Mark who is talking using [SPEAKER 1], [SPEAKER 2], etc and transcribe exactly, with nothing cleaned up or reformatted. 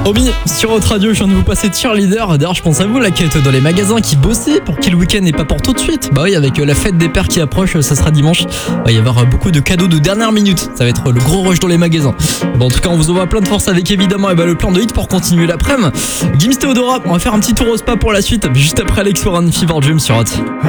[SPEAKER 1] Omi, sur votre radio, je viens de vous passer cheerleader. D'ailleurs, je pense à vous, la quête dans les magasins qui bossez pour qu'il le week-end et pas pour tout de suite. Bah oui, avec la fête des pères qui approche, ça sera dimanche. Il va y avoir beaucoup de cadeaux de dernière minute. Ça va être le gros rush dans les magasins. Bon, en tout cas, on vous envoie plein de force avec évidemment et bah, le plan de hit pour continuer l'après-midi. Gims Theodora, on va faire un petit tour au spa pour la suite, juste après Alex Warren, Fever Dream sur Hot.